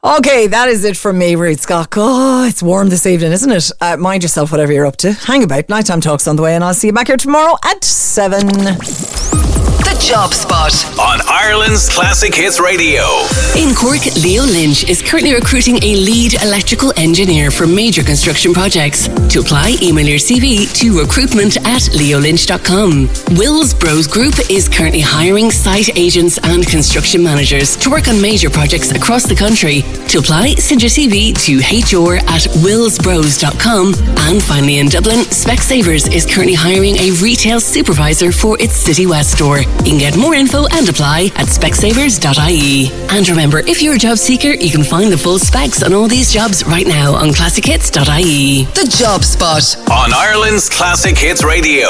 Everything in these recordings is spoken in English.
Okay, that is it from me, Ruth Scott. Oh, it's warm this evening, isn't it? Mind yourself, whatever you're up to. Hang about. Nighttime talk's on the way, and I'll see you back here tomorrow at 7. The Job Spot on Ireland's Classic Hits Radio. In Cork, Leo Lynch is currently recruiting a lead electrical engineer for major construction projects. To apply, email your CV to recruitment@leolynch.com. Wills Bros Group is currently hiring site agents and construction managers to work on major projects across the country. To apply, send your CV to hr@willsbros.com. And finally in Dublin, Specsavers is currently hiring a retail supervisor for its City West store. You can get more info and apply at specsavers.ie. And remember, if you're a job seeker, you can find the full specs on all these jobs right now on classichits.ie. The Job Spot on Ireland's Classic Hits Radio.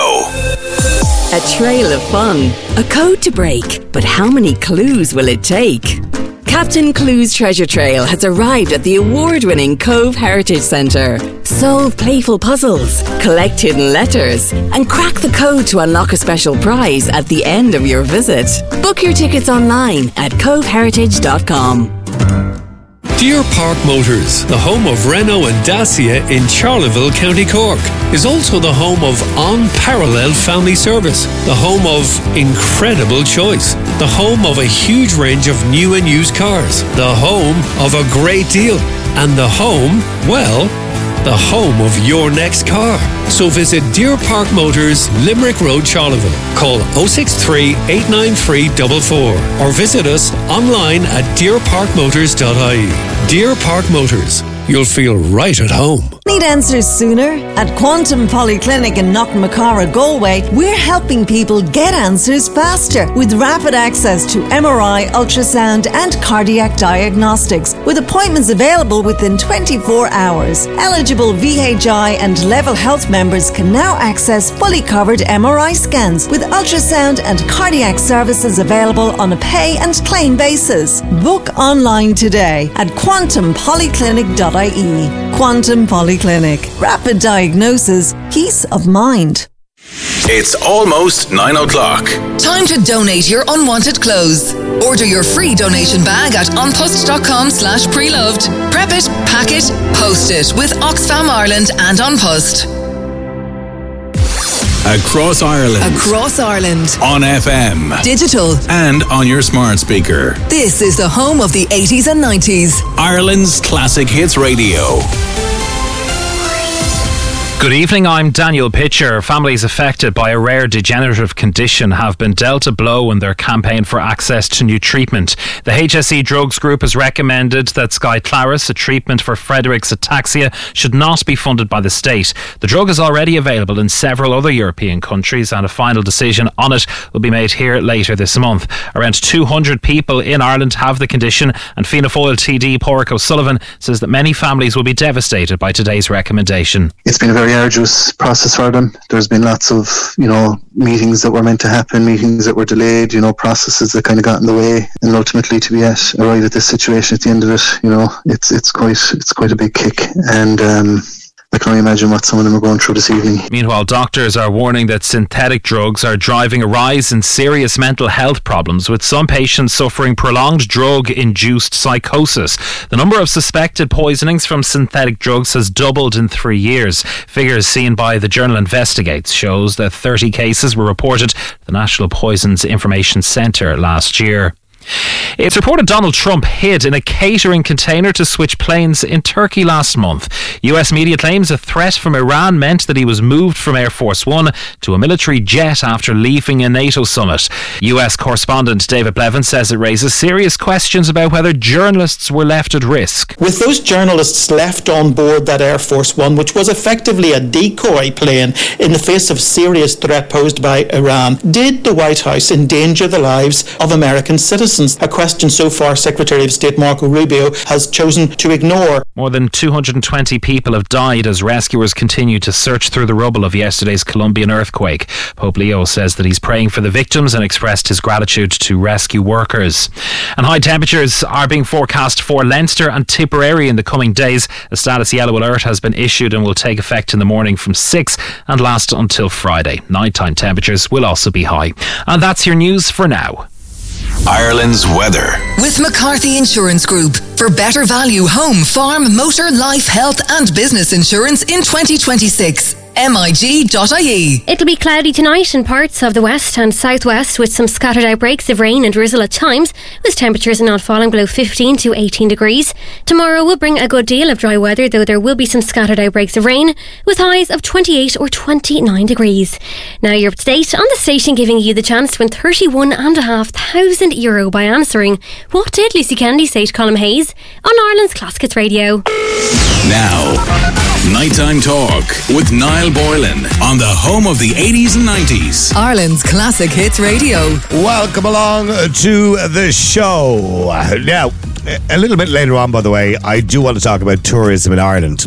A trail of fun, a code to break, but how many clues will it take? Captain Clue's Treasure Trail has arrived at the award-winning Cove Heritage Centre. Solve playful puzzles, collect hidden letters, and crack the code to unlock a special prize at the end of your visit. Book your tickets online at coveheritage.com. Deer Park Motors, the home of Renault and Dacia in Charleville, County Cork, is also the home of unparalleled family service, the home of incredible choice, the home of a huge range of new and used cars, the home of a great deal, and the home, well, the home of your next car. So visit Deer Park Motors, Limerick Road, Charleville. Call 063 893 44 or visit us online at deerparkmotors.ie. Deer Park Motors. You'll feel right at home. Need answers sooner? At Quantum Polyclinic in Knockmacara, Galway, we're helping people get answers faster with rapid access to MRI, ultrasound and cardiac diagnostics, with appointments available within 24 hours. Eligible VHI and Level Health members can now access fully covered MRI scans with ultrasound and cardiac services available on a pay and claim basis. Book online today at quantumpolyclinic.ie. Quantum Polyclinic. Rapid diagnosis, peace of mind. It's almost 9 o'clock. Time to donate your unwanted clothes. Order your free donation bag at unpost.com/preloved. Prep it, pack it, post it with Oxfam Ireland and Unpost. Across Ireland. Across Ireland. On FM. Digital. And on your smart speaker. This is the home of the 80s and 90s. Ireland's Classic Hits Radio. Good evening, I'm Daniel Pitcher. Families affected by a rare degenerative condition have been dealt a blow in their campaign for access to new treatment. The HSE Drugs Group has recommended that Skyclarys, a treatment for Friedreich's ataxia, should not be funded by the state. The drug is already available in several other European countries and a final decision on it will be made here later this month. Around 200 people in Ireland have the condition, and Fianna Fáil TD Pádraig O'Sullivan says that many families will be devastated by today's recommendation. It's been a very arduous process for them. There's been lots of, meetings that were meant to happen, meetings that were delayed, processes that kind of got in the way, and ultimately to be arrived at this situation at the end of it, it's quite a big kick, and I can only imagine what some of them are going through this evening. Meanwhile, doctors are warning that synthetic drugs are driving a rise in serious mental health problems, with some patients suffering prolonged drug-induced psychosis. The number of suspected poisonings from synthetic drugs has doubled in 3 years. Figures seen by the journal Investigates shows that 30 cases were reported to the National Poisons Information Centre last year. It's reported Donald Trump hid in a catering container to switch planes in Turkey last month. US media claims a threat from Iran meant that he was moved from Air Force One to a military jet after leaving a NATO summit. US correspondent David Blevin says it raises serious questions about whether journalists were left at risk. With those journalists left on board that Air Force One, which was effectively a decoy plane in the face of serious threat posed by Iran, did the White House endanger the lives of American citizens? A question so far Secretary of State Marco Rubio has chosen to ignore. More than 220 people have died as rescuers continue to search through the rubble of yesterday's Colombian earthquake. Pope Leo says that he's praying for the victims and expressed his gratitude to rescue workers. And high temperatures are being forecast for Leinster and Tipperary in the coming days. A status yellow alert has been issued and will take effect in the morning from 6 and last until Friday. Nighttime temperatures will also be high. And that's your news for now. Ireland's weather. With McCarthy Insurance Group. for better value home, farm, motor, life, health and business insurance in 2026. MIG.ie. It'll be cloudy tonight in parts of the west and southwest with some scattered outbreaks of rain and drizzle at times, with temperatures not falling below 15 to 18 degrees. Tomorrow will bring a good deal of dry weather, though there will be some scattered outbreaks of rain, with highs of 28 or 29 degrees. Now you're up to date on the station, giving you the chance to win €31,500 by answering what did Lucy Kennedy say to Colm Hayes on Ireland's Classic Hits Radio. Now, Nighttime Talk with Niall Boylan on the home of the 80s and 90s. Ireland's Classic Hits Radio. Welcome along to the show. Now, a little bit later on, by the way, I do want to talk about tourism in Ireland.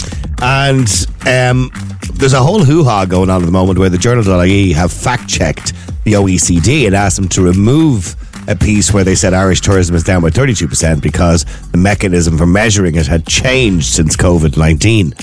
And there's a whole hoo-ha going on at the moment where the Journal.ie have fact-checked the OECD and asked them to remove a piece where they said Irish tourism is down by 32% because the mechanism for measuring it had changed since COVID-19.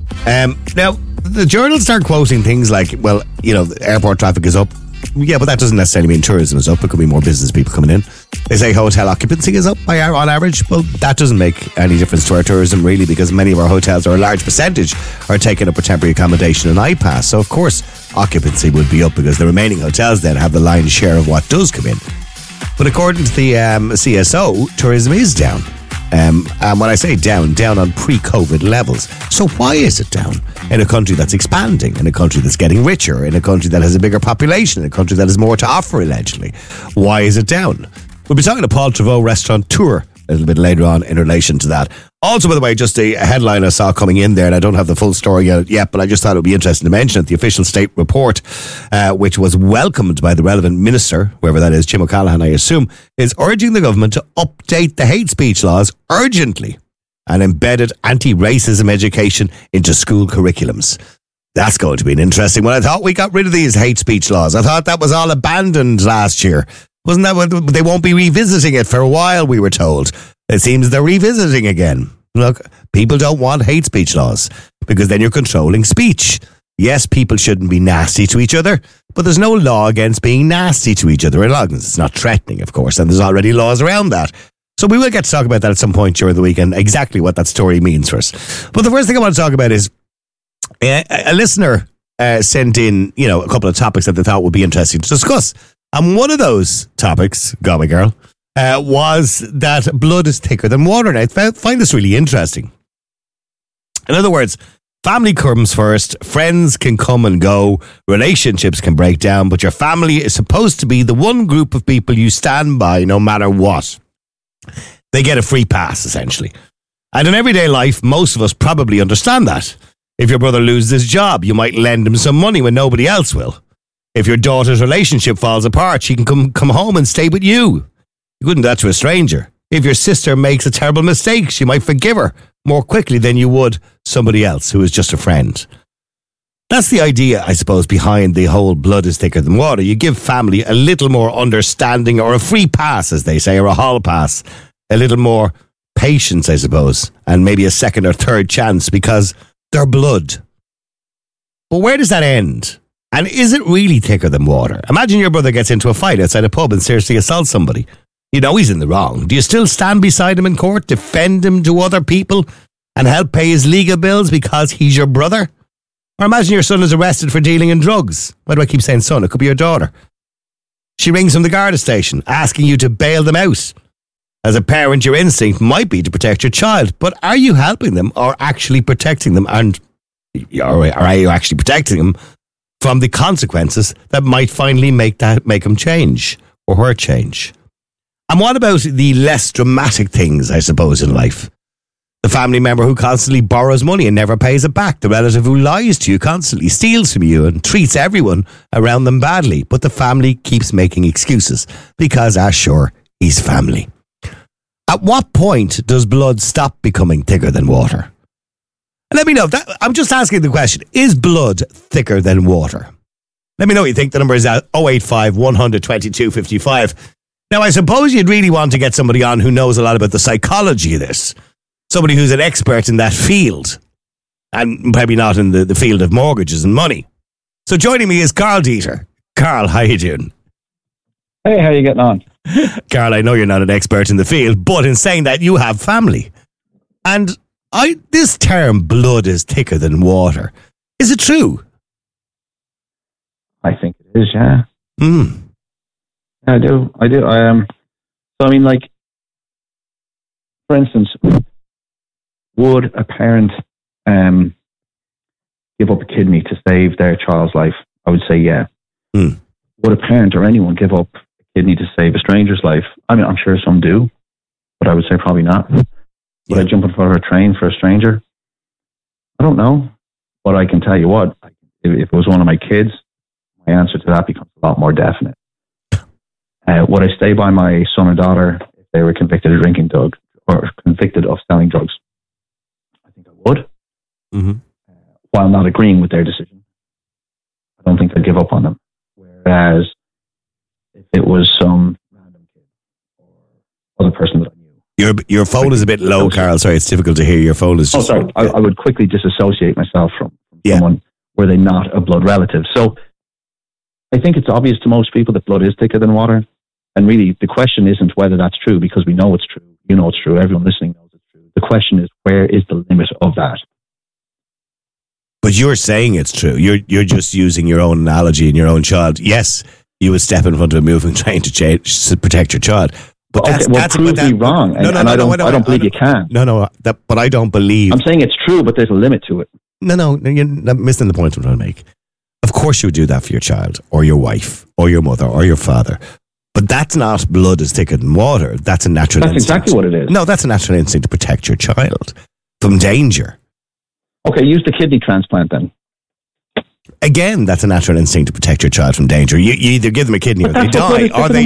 Now, the journals start quoting things like, well, you know, airport traffic is up. Yeah, but that doesn't necessarily mean tourism is up. It could be more business people coming in. They say hotel occupancy is up on average. Well, that doesn't make any difference to our tourism, really, because many of our hotels, or a large percentage, are taken up with temporary accommodation and iPass. So, of course, occupancy would be up because the remaining hotels then have the lion's share of what does come in. But according to the CSO, tourism is down. And when I say down on pre-COVID levels. So why is it down in a country that's expanding, in a country that's getting richer, in a country that has a bigger population, in a country that has more to offer, allegedly? Why is it down? We'll be talking to Paul Trevaux, restaurateur, a little bit later on in relation to that. Also, by the way, just a headline I saw coming in there, and I don't have the full story yet, but I just thought it would be interesting to mention it. The official state report, which was welcomed by the relevant minister, whoever that is, Jim O'Callaghan, I assume, is urging the government to update the hate speech laws urgently and embedded anti-racism education into school curriculums. That's going to be an interesting one. I thought we got rid of these hate speech laws. I thought that was all abandoned last year. Wasn't that what they won't be revisiting it for a while, we were told. It seems they're revisiting again. Look, people don't want hate speech laws because then you're controlling speech. Yes, people shouldn't be nasty to each other, but there's no law against being nasty to each other as long as it's not threatening, of course, and there's already laws around that. So we will get to talk about that at some point during the weekend, exactly what that story means for us. But the first thing I want to talk about is a listener sent in, a couple of topics that they thought would be interesting to discuss. And one of those topics, Gobby Girl, was that blood is thicker than water. And I find this really interesting. In other words, family comes first, friends can come and go, relationships can break down, but your family is supposed to be the one group of people you stand by no matter what. They get a free pass, essentially. And in everyday life, most of us probably understand that. If your brother loses his job, you might lend him some money when nobody else will. If your daughter's relationship falls apart, she can come home and stay with you. You couldn't do that to a stranger. If your sister makes a terrible mistake, she might forgive her more quickly than you would somebody else who is just a friend. That's the idea, I suppose, behind the whole blood is thicker than water. You give family a little more understanding, or a free pass, as they say, or a hall pass. A little more patience, I suppose, and maybe a second or third chance because they're blood. But where does that end? And is it really thicker than water? Imagine your brother gets into a fight outside a pub and seriously assaults somebody. You know he's in the wrong. Do you still stand beside him in court, defend him to other people, and help pay his legal bills because he's your brother? Or imagine your son is arrested for dealing in drugs. Why do I keep saying son? It could be your daughter. She rings from the Garda station, asking you to bail them out. As a parent, your instinct might be to protect your child, but are you helping them or actually protecting them? And are you actually protecting them from the consequences that might finally make them change or her change? And what about the less dramatic things, I suppose, in life? The family member who constantly borrows money and never pays it back. The relative who lies to you constantly, steals from you and treats everyone around them badly. But the family keeps making excuses because, sure, he's family. At what point does blood stop becoming thicker than water? Let me know. I'm just asking the question. Is blood thicker than water? Let me know what you think. The number is 085 100 22 55. Now, I suppose you'd really want to get somebody on who knows a lot about the psychology of this. Somebody who's an expert in that field. And probably not in the field of mortgages and money. So joining me is Carl Dieter. Carl, how you doing? Hey, how you getting on? Carl, I know you're not an expert in the field, but in saying that, you have family. And this term, blood is thicker than water. Is it true? I think it is, yeah. I do. So, I mean, like, for instance, would a parent give up a kidney to save their child's life? I would say, yeah. Would a parent or anyone give up a kidney to save a stranger's life? I mean, I'm sure some do, but I would say probably not. Would I jump in front of a train for a stranger? I don't know. But I can tell you what, if it was one of my kids, my answer to that becomes a lot more definite. Would I stay by my son or daughter if they were convicted of drinking drugs or convicted of selling drugs? I think I would. While not agreeing with their decision. I don't think I'd give up on them. Whereas if it was some random kid or other person that I knew. Your phone is a bit low, Carl. Sorry, it's difficult to hear. Your phone is just... Oh, sorry. I would quickly disassociate myself from someone were they not a blood relative. So I think it's obvious to most people that blood is thicker than water. And really, the question isn't whether that's true, because we know it's true. You know it's true. Everyone listening knows it's true. The question is, where is the limit of that? But you're saying it's true. You're just using your own analogy and your own child. Yes, you would step in front of a moving train to protect your child. But that's prove me wrong. I don't believe you can. But I don't believe. I'm saying it's true, but there's a limit to it. No, you're missing the point I'm trying to make. Of course you would do that for your child or your wife or your mother or your father. But that's not blood is thicker than water. That's a natural instinct. That's exactly what it is. No, that's a natural instinct to protect your child from danger. Okay, use the kidney transplant then. Again, that's a natural instinct to protect your child from danger. You either give them a kidney or they die.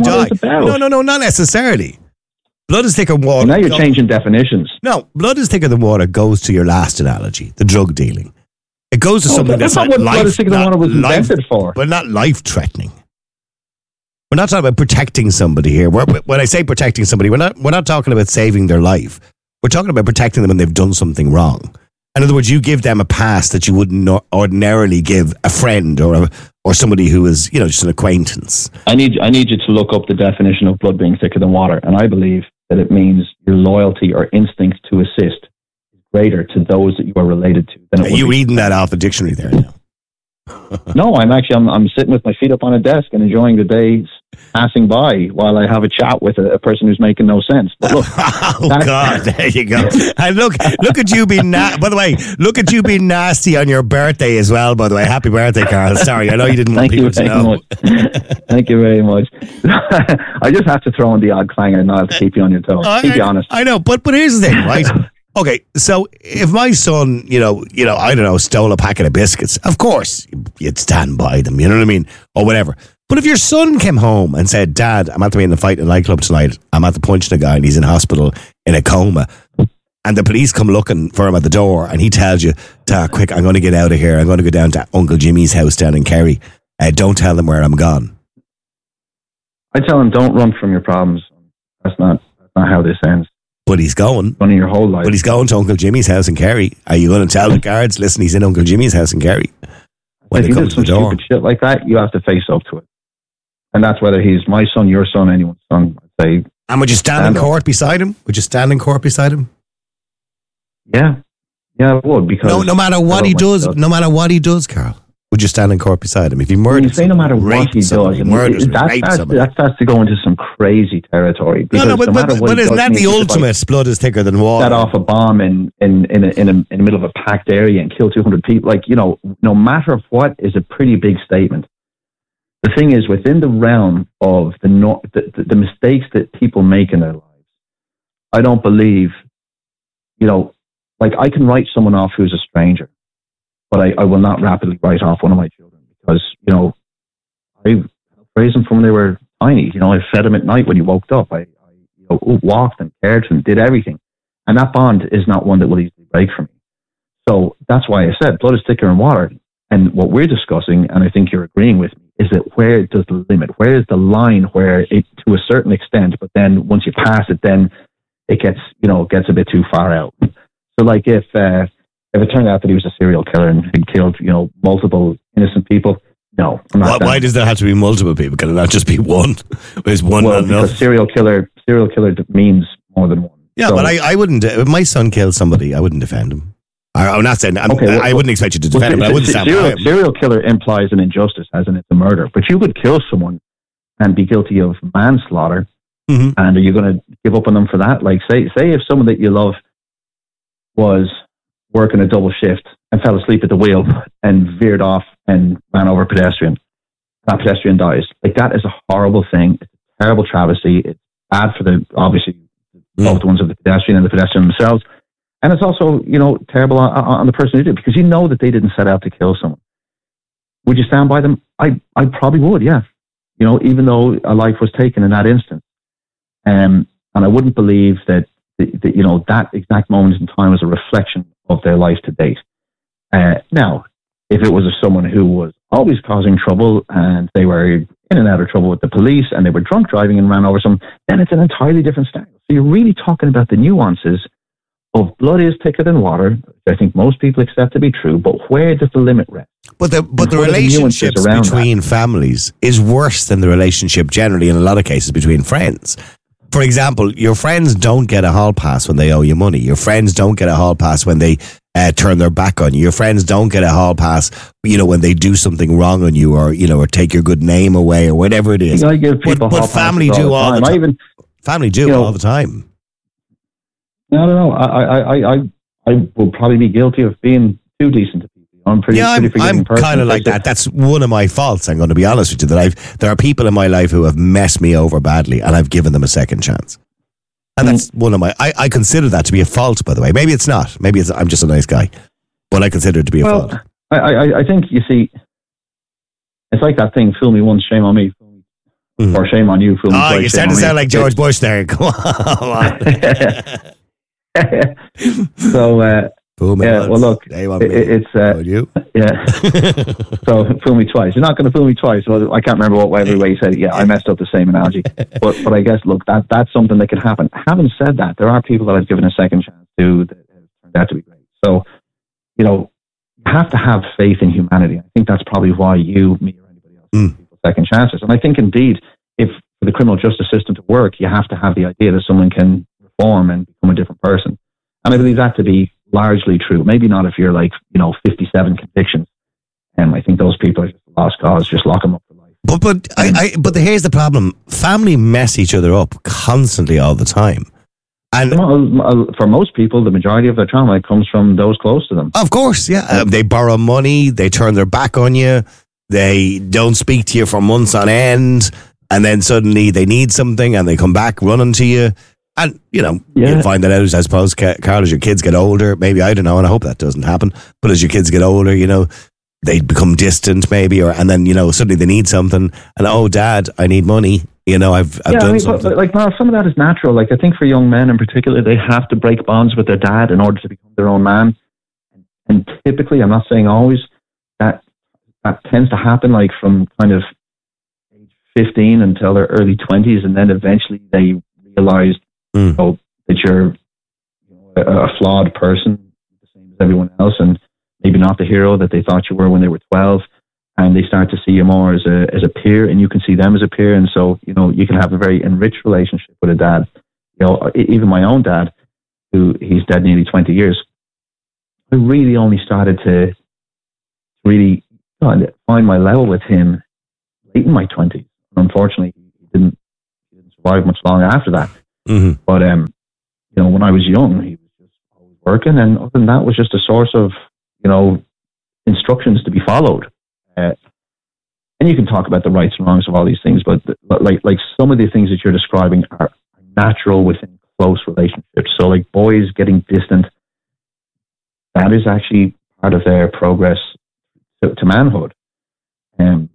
No, not necessarily. Blood is thicker than water. Well, now you're changing definitions. No, blood is thicker than water goes to your last analogy, the drug dealing. It goes to something that's not blood is thicker than water was invented for. But not life-threatening. We're not talking about protecting somebody here. When I say protecting somebody, we're not talking about saving their life. We're talking about protecting them when they've done something wrong. In other words, you give them a pass that you wouldn't ordinarily give a friend or somebody who is, just an acquaintance. I need you to look up the definition of blood being thicker than water, and I believe that it means your loyalty or instinct to assist is greater to those that you are related to than it would be. Are you reading that off the dictionary there now? No, I'm sitting with my feet up on a desk and enjoying the days passing by while I have a chat with a person who's making no sense. But look, God, there you go. And look at you being by the way, look at you being nasty on your birthday as well, by the way. Happy birthday, Carl. Sorry, I know you didn't want people to know. Thank you very much. I just have to throw in the odd clanger now to keep you on your toes. Keep you honest. I know, but here's the thing, right? Okay, so if my son, I don't know, stole a packet of biscuits, of course, you'd stand by them, you know what I mean? Or whatever. But if your son came home and said, Dad, I'm at to be in a fight in a nightclub tonight, I'm at the punching a guy and he's in hospital in a coma, and the police come looking for him at the door and he tells you, Dad, quick, I'm going to get out of here. I'm going to go down to Uncle Jimmy's house down in Kerry. Don't tell them where I'm gone. I tell him, don't run from your problems. That's not how this ends. But he's going. Running your whole life. But he's going to Uncle Jimmy's house in Kerry. Are you going to tell the guards, listen, he's in Uncle Jimmy's house in Kerry? When if he does some stupid shit like that, you have to face up to it. And that's whether he's my son, your son, anyone's son. I'd say. And would you stand in court beside him? Would you stand in court beside him? Yeah. Yeah, I would. Because no matter what he does, Carl. Would you stand in court beside him if he murdered? When you say no matter what he does, that starts to go into some crazy territory. But isn't that the ultimate? Blood is thicker than water. Set off a bomb in the middle of a packed area and kill 200 people. No matter what is a pretty big statement. The thing is, within the realm of the mistakes that people make in their lives, I don't believe, I can write someone off who's a stranger. But I will not rapidly write off one of my children because, I raised them from when they were tiny. I fed them at night when he woke up. I walked and cared for him, did everything. And that bond is not one that will easily break for me. So that's why I said blood is thicker than water. And what we're discussing, and I think you're agreeing with me, is that where does the limit? Where is the line where it, to a certain extent, but then once you pass it, then it gets a bit too far out. So like if it turned out that he was a serial killer and had killed, multiple innocent people, No, I'm not. Why does there have to be multiple people? Can it not just be one? Is one well, not enough? Because serial killer means more than one. Yeah, So- but I wouldn't. If my son killed somebody, I wouldn't defend him. I'm not saying. I wouldn't expect you to defend him, but I wouldn't stand by him. Serial killer implies an injustice, as in it's a murder. But you could kill someone and be guilty of manslaughter, and are you going to give up on them for that? Like, say if someone that you love was working a double shift and fell asleep at the wheel and veered off and ran over a pedestrian. That pedestrian dies. Like, that is a horrible thing. It's a terrible travesty. It's bad for obviously both the ones of the pedestrian and the pedestrian themselves. And it's also, terrible on the person who did it, because you know that they didn't set out to kill someone. Would you stand by them? I probably would, yeah. Even though a life was taken in that instance. And I wouldn't believe that that exact moment in time was a reflection of their life to date. Now, if it was someone who was always causing trouble and they were in and out of trouble with the police and they were drunk driving and ran over someone, then it's an entirely different style. So you're really talking about the nuances of blood is thicker than water, which I think most people accept to be true, but where does the limit rest? But the relationships between families is worse than the relationship generally in a lot of cases between friends. For example, your friends don't get a hall pass when they owe you money. Your friends don't get a hall pass when they turn their back on you. Your friends don't get a hall pass, when they do something wrong on you, or take your good name away, or whatever it is. I give people but family do all the time. Family do all the time. No. I will probably be guilty of being too decent to people. I'm I'm kind of like that. That's one of my faults. I'm going to be honest with you. There are people in my life who have messed me over badly, and I've given them a second chance. And that's one of my. I consider that to be a fault. By the way, maybe it's not. Maybe I'm just a nice guy, but I consider it to be a fault. I think you see, it's like that thing: fool me once, shame on me, or shame on you, fool me twice. You're starting to sound like George Bush there. Come on. So. Fool me once. Well, look, it's you. Yeah. So fool me twice. You're not going to fool me twice. Well, I can't remember whatever way you said it. Yeah, I messed up the same analogy. But I guess, look, that's something that can happen. Having said that, there are people that I've given a second chance to that have turned out to be great. So, you have to have faith in humanity. I think that's probably why you, me, or anybody else give people second chances. And I think, indeed, if for the criminal justice system to work, you have to have the idea that someone can reform and become a different person. And I believe that to be largely true. Maybe not if you're 57 convictions. I think those people are just a lost cause. Just lock them up for life. But here's the problem: family mess each other up constantly, all the time. And for most people, the majority of their trauma comes from those close to them. Of course, yeah. They borrow money. They turn their back on you. They don't speak to you for months on end, and then suddenly they need something, and they come back running to you. And, you'll find that out, I suppose, Carl, as your kids get older. Maybe, I don't know, and I hope that doesn't happen. But as your kids get older, they become distant maybe, and then, suddenly they need something. And, oh, Dad, I need money. I've done something. But, some of that is natural. I think for young men in particular, they have to break bonds with their dad in order to become their own man. And typically, I'm not saying always, that tends to happen from kind of age 15 until their early 20s. And then eventually they realize that you're a flawed person, the same as everyone else, and maybe not the hero that they thought you were when they were 12. And they start to see you more as a peer, and you can see them as a peer. And so, you can have a very enriched relationship with a dad. Even my own dad, who he's dead nearly 20 years, I really only started to really find my level with him late in my 20s. Unfortunately, he didn't survive much long after that. Mm-hmm. But, when I was young, he was just always working. And other than that was just a source of, instructions to be followed. And you can talk about the rights and wrongs of all these things, but like some of the things that you're describing are natural within close relationships. So boys getting distant, that is actually part of their progress to manhood. And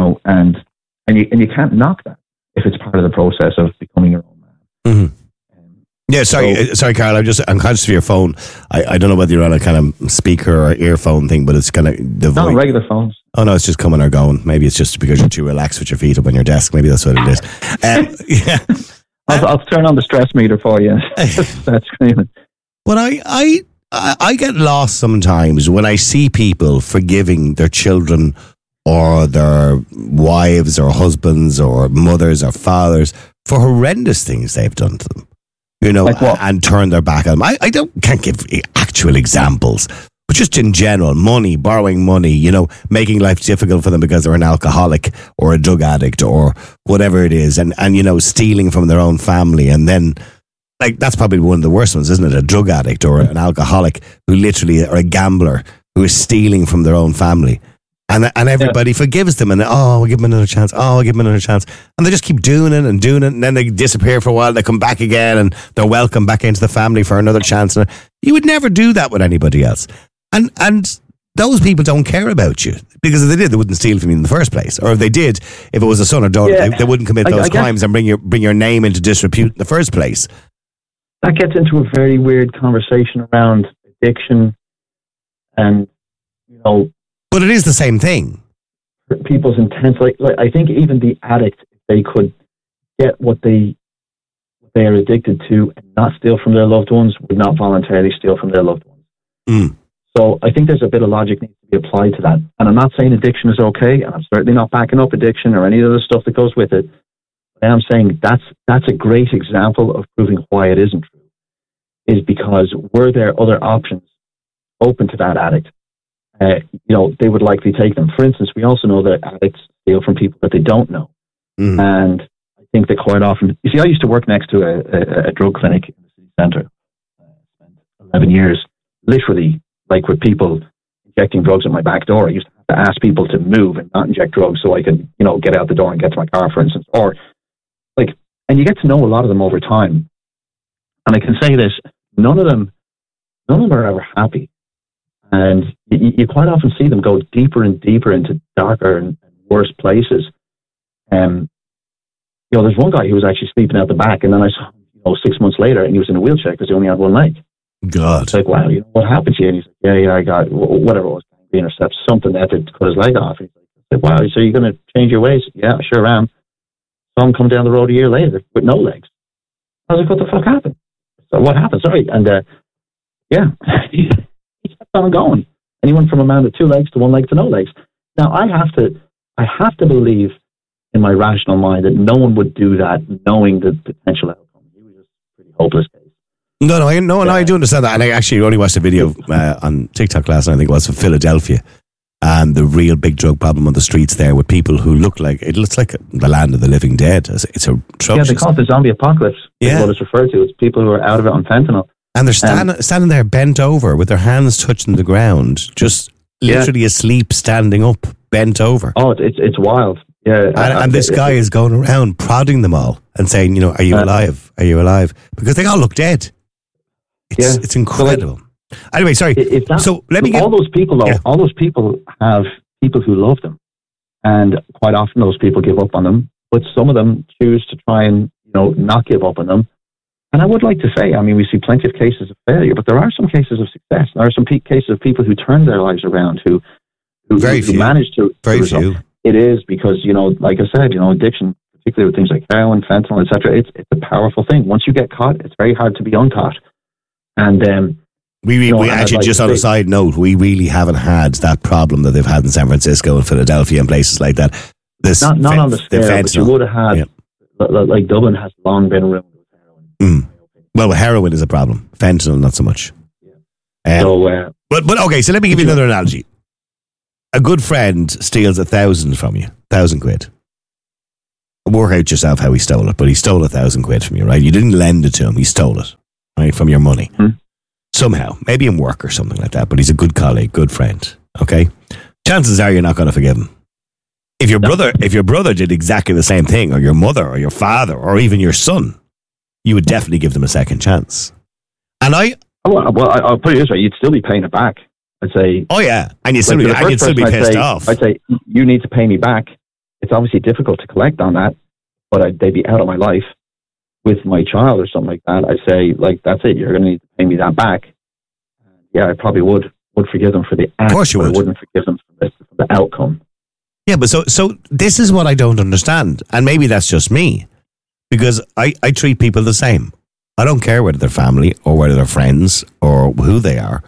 you can't knock that if it's part of the process of becoming your own man. Mm-hmm. Yeah, sorry, Carl. I'm conscious of your phone. I don't know whether you're on a kind of speaker or earphone thing, but it's kind of the voice. No, regular phones. Oh no, it's just coming or going. Maybe it's just because you're too relaxed with your feet up on your desk. Maybe that's what it is. Yeah, I'll turn on the stress meter for you. That's screaming. But I get lost sometimes when I see people forgiving their children or their wives or husbands or mothers or fathers for horrendous things they've done to them, and turn their back on them. I can't give actual examples, but just in general, money, borrowing money, making life difficult for them because they're an alcoholic or a drug addict or whatever it is, and stealing from their own family. And then, that's probably one of the worst ones, isn't it? A drug addict or an alcoholic who literally, or a gambler who is stealing from their own family. And everybody forgives them, and we'll give them another chance. We'll give them another chance, and they just keep doing it, and then they disappear for a while. They come back again, and they're welcomed back into the family for another chance. And you would never do that with anybody else, and those people don't care about you, because if they did, they wouldn't steal from you in the first place. Or if they did, if it was a son or daughter, they wouldn't commit those crimes and bring your name into disrepute in the first place. That gets into a very weird conversation around addiction, and But it is the same thing. People's intents, like I think even the addict, if they could get what they are addicted to and not steal from their loved ones, would not voluntarily steal from their loved ones. Mm. So I think there's a bit of logic needs to be applied to that. And I'm not saying addiction is okay, and I'm certainly not backing up addiction or any of the stuff that goes with it. But I'm saying that's a great example of proving why it isn't true, is because were there other options open to that addict, they would likely take them. For instance, we also know that addicts steal from people that they don't know. Mm. And I think that quite often, you see, I used to work next to a drug clinic in the city centre. I spent 11 years, literally, with people injecting drugs at my back door. I used to have to ask people to move and not inject drugs so I could, get out the door and get to my car, for instance. Or, and you get to know a lot of them over time. And I can say this, none of them are ever happy. And you quite often see them go deeper and deeper into darker and worse places. There's one guy who was actually sleeping out the back, and then I saw him, 6 months later, and he was in a wheelchair because he only had one leg. God. It's like, wow, what happened to you? And he's like, yeah, I got whatever it was, gangrene or something that had cut his leg off. And he's like, wow, so you're going to change your ways? Yeah, I sure am. Saw him come down the road a year later with no legs. I was like, what the fuck happened? So what happened? Sorry. And he kept on going. And he went from a man with 2 legs to 1 leg to no legs. Now I have to believe in my rational mind that no one would do that knowing the potential outcome. He was just a pretty hopeless case. No, I do understand that. And I actually only watched a video on TikTok last night, I think it was, from Philadelphia, and the real big drug problem on the streets there with people who looks like the land of the living dead. It's atrocious. Yeah, they call it the zombie apocalypse. Yeah. What it's referred to. It's people who are out of it on fentanyl. And they're standing there bent over with their hands touching the ground, just literally asleep, standing up, bent over. Oh, it's wild. Yeah. And this guy is going around prodding them all and saying, are you alive? Are you alive? Because they all look dead. It's incredible. Anyway, sorry. So let me get... All those people, though, all those people have people who love them. And quite often those people give up on them. But some of them choose to try and, not give up on them. And I would like to say, we see plenty of cases of failure, but there are some cases of success. There are some cases of people who turn their lives around, who manage to... Very few. It is because, like I said, addiction, particularly with things like heroin, fentanyl, etc., it's a powerful thing. Once you get caught, it's very hard to be uncaught. And we actually, just on a side note, we really haven't had that problem that they've had in San Francisco and Philadelphia and places like that. Not on the scale, but you would have had, like Dublin has long been ruined with heroin. Well, heroin is a problem. Fentanyl, not so much. Yeah. But okay, so let me give you another analogy. A good friend steals 1,000 from you, 1,000 quid. Work out yourself how he stole it, but he stole 1,000 quid from you, right? You didn't lend it to him, he stole it, right, from your money. Somehow, maybe in work or something like that, but he's a good colleague, good friend, okay? Chances are you're not going to forgive him. If your brother did exactly the same thing, or your mother, or your father, or even your son, you would definitely give them a second chance. And I'll put it this way, you'd still be paying it back. I'd say... Oh, yeah. And you'd still be pissed off. I'd say, you need to pay me back. It's obviously difficult to collect on that, but they'd be out of my life with my child or something like that. I'd say, that's it. You're going to need to pay me that back. Yeah, I probably would forgive them for the act. Of course you would. I wouldn't forgive them for the outcome. Yeah, but so this is what I don't understand. And maybe that's just me. Because I treat people the same. I don't care whether they're family or whether they're friends or who they are.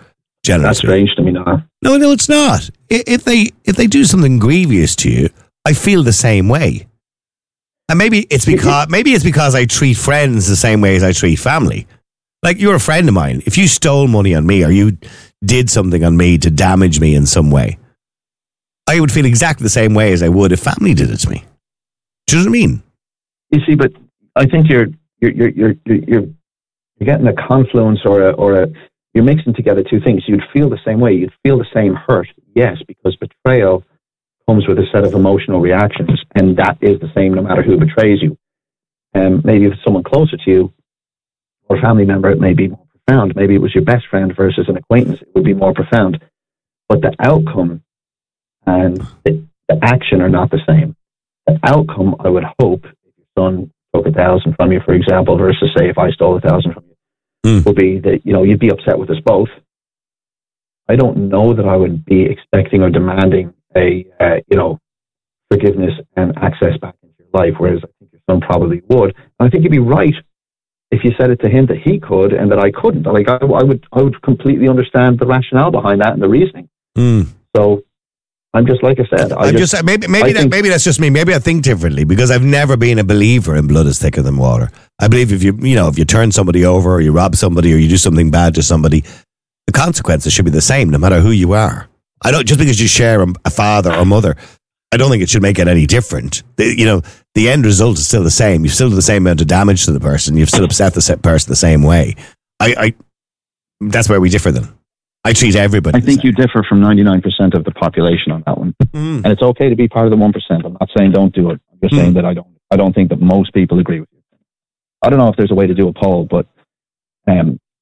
Generally, that's strange to me now. No, it's not. If they do something grievous to you, I feel the same way. And maybe it's because I treat friends the same way as I treat family. Like, you're a friend of mine. If you stole money on me or you did something on me to damage me in some way, I would feel exactly the same way as I would if family did it to me. Do you know what I mean? You see, but I think you're getting a confluence or you're mixing together two things. You'd feel the same way. You'd feel the same hurt, yes, because betrayal comes with a set of emotional reactions, and that is the same no matter who betrays you. Maybe if it's someone closer to you or a family member, it may be more profound. Maybe it was your best friend versus an acquaintance. It would be more profound. But the outcome and the action are not the same. The outcome, I would hope, if your son took 1,000 from you, for example, versus say if I stole 1,000 from you, would be that, you'd be upset with us both. I don't know that I would be expecting or demanding a forgiveness and access back into your life, whereas I think your son probably would. And I think you'd be right if you said it to him that he could and that I couldn't. Like, I would completely understand the rationale behind that and the reasoning. So I'm just, like I said, maybe that's just me. Maybe I think differently because I've never been a believer in blood is thicker than water. I believe if you turn somebody over or you rob somebody or you do something bad to somebody, the consequences should be the same no matter who you are. I don't, just because you share a father or mother, I don't think it should make it any different. The end result is still the same. You've still done the same amount of damage to the person. You've still upset the person the same way. That's where we differ then. I treat everybody. I think you differ from 99% of the population on that one. And it's okay to be part of the 1%. I'm not saying don't do it. I'm just saying that I don't think that most people agree with you. I don't know if there's a way to do a poll, but I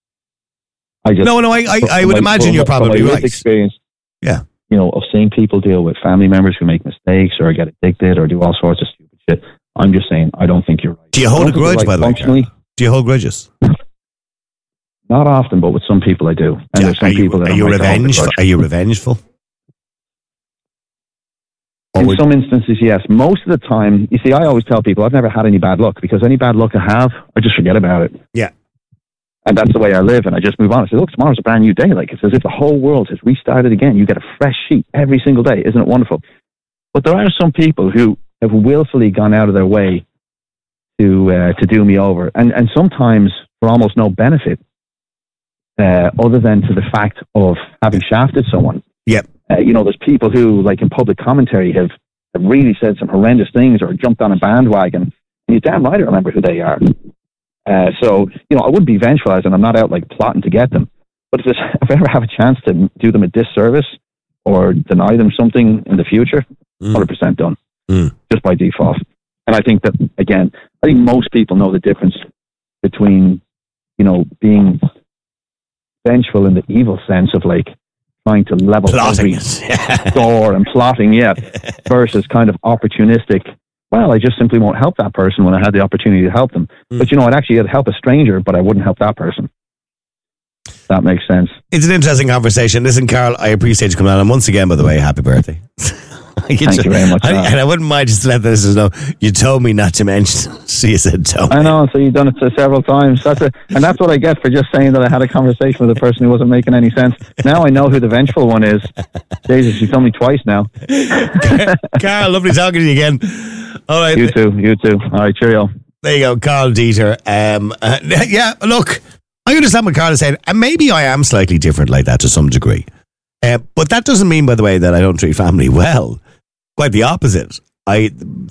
would imagine you're probably right. Experience, yeah. Of seeing people deal with family members who make mistakes or get addicted or do all sorts of stupid shit. I'm just saying, I don't think you're right. Do you hold a grudge, by the way? Do you hold grudges? Not often, but with some people I do. And there's some people that are you revengeful? In some instances, yes. Most of the time, you see, I always tell people I've never had any bad luck because any bad luck I have, I just forget about it. Yeah. And that's the way I live, and I just move on. I say, look, tomorrow's a brand new day. Like, it's as if the whole world has restarted again. You get a fresh sheet every single day. Isn't it wonderful? But there are some people who have willfully gone out of their way to do me over. And sometimes for almost no benefit, other than to the fact of having shafted someone. Yep. There's people who, like in public commentary, have really said some horrendous things or jumped on a bandwagon. And you're damn right I remember who they are. So, I wouldn't be vengeful and I'm not out like plotting to get them. But if I ever have a chance to do them a disservice or deny them something in the future, 100% done. Just by default. And I think that, again, most people know the difference between, being vengeful in the evil sense of like trying to level plotting every door and plotting, versus kind of opportunistic. Well, I just simply won't help that person when I had the opportunity to help them. But I'd actually help a stranger, but I wouldn't help that person. That makes sense. It's an interesting conversation. Listen, Carl, I appreciate you coming on. And once again, by the way, happy birthday. Thank you very much. And I wouldn't mind just to let the listeners know, you told me not to mention, so you said tell me. I know, so you've done it several times. And that's what I get for just saying that I had a conversation with a person who wasn't making any sense. Now I know who the vengeful one is. Jesus, you told me twice now. Carl, lovely talking to you again. All right. You too. All right, cheerio. There you go, Carl Dieter. Look, I understand what Carl is saying, and maybe I am slightly different like that to some degree. But that doesn't mean, by the way, that I don't treat family well. Quite the opposite. I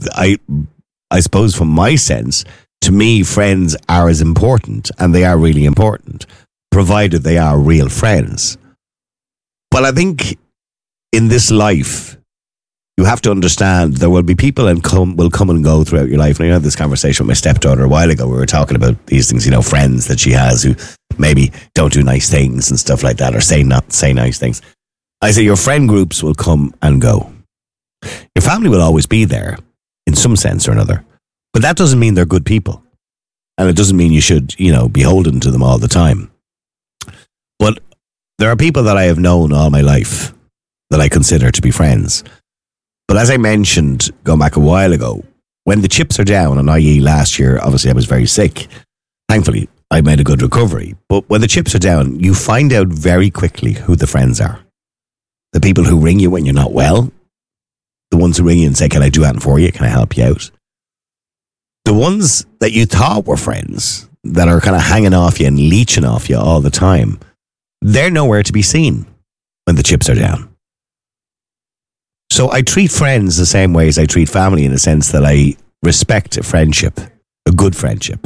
suppose from my sense, to me, friends are as important, and they are really important, provided they are real friends. But I think in this life, you have to understand there will be people will come and go throughout your life. And I had this conversation with my stepdaughter a while ago. We were talking about these things, friends that she has who maybe don't do nice things and stuff like that, or say nice things. I say your friend groups will come and go. Your family will always be there in some sense or another, but that doesn't mean they're good people. And it doesn't mean you should, be beholden to them all the time. But there are people that I have known all my life that I consider to be friends. But as I mentioned, going back a while ago, when the chips are down, and i.e. last year, obviously I was very sick. Thankfully, I made a good recovery. But when the chips are down, you find out very quickly who the friends are. The people who ring you when you're not well. The ones who ring you and say, can I do anything for you? Can I help you out? The ones that you thought were friends, that are kind of hanging off you and leeching off you all the time, they're nowhere to be seen when the chips are down. So I treat friends the same way as I treat family, in the sense that I respect a friendship, a good friendship.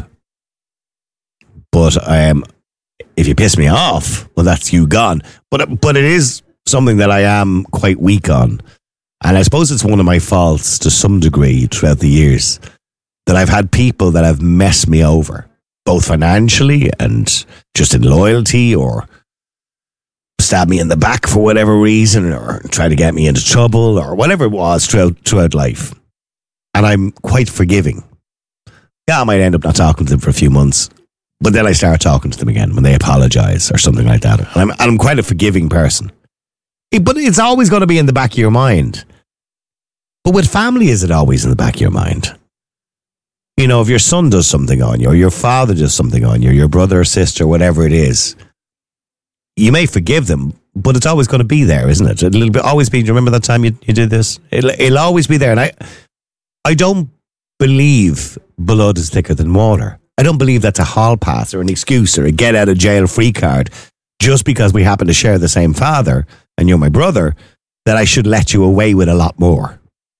But if you piss me off, well, that's you gone. But it is something that I am quite weak on. And I suppose it's one of my faults to some degree throughout the years, that I've had people that have messed me over, both financially and just in loyalty, or stab me in the back for whatever reason, or try to get me into trouble, or whatever it was throughout life. And I'm quite forgiving. Yeah, I might end up not talking to them for a few months, but then I start talking to them again when they apologize or something like that. And I'm quite a forgiving person. But it's always going to be in the back of your mind. But with family, is it always in the back of your mind? You know, if your son does something on you, or your father does something on you, or your brother or sister, whatever it is, you may forgive them, but it's always going to be there, isn't it? It'll always be, do you remember that time you did this? It'll always be there. And I don't believe blood is thicker than water. I don't believe that's a hall pass or an excuse or a get out of jail free card just because we happen to share the same father and you're my brother, that I should let you away with a lot more.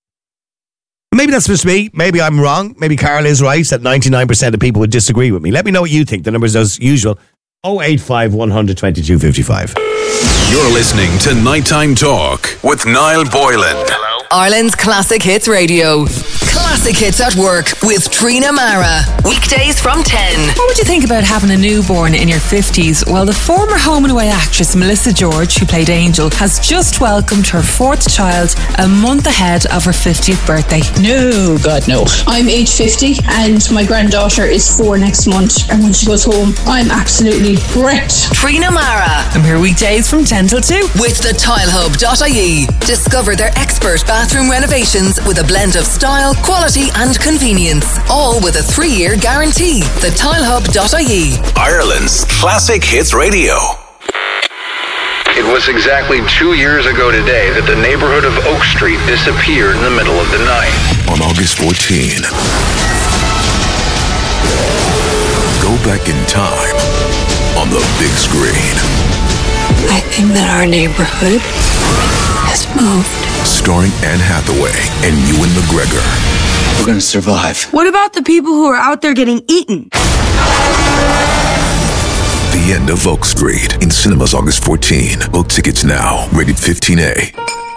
Maybe that's just me. Maybe I'm wrong. Maybe Carl is right that 99% of people would disagree with me. Let me know what you think. The number is as usual, 085 100 22 55. You're listening to Nighttime Talk with Niall Boylan. Ireland's Classic Hits Radio. Classic Hits at Work with Trina Mara. Weekdays from 10. What would you think about having a newborn in your 50s? Well, the former Home and Away actress Melissa George, who played Angel, has just welcomed her fourth child a month ahead of her 50th birthday. No, God, no. I'm age 50 and my granddaughter is 4 next month. And when she goes home, I'm absolutely wrecked. Trina Mara. I'm here weekdays from 10 till 2. With the tilehub.ie. Discover their expert bathroom renovations with a blend of style, quality and convenience. All with a 3-year guarantee. The tilehub.ie. Ireland's Classic Hits Radio. It was exactly 2 years ago today that the neighborhood of Oak Street disappeared in the middle of the night. On August 14, go back in time on the big screen. I think that our neighborhood has moved. Starring Anne Hathaway and Ewan McGregor. We're going to survive. What about the people who are out there getting eaten? The End of Oak Street in cinemas August 14. Book tickets now. Rated 15A.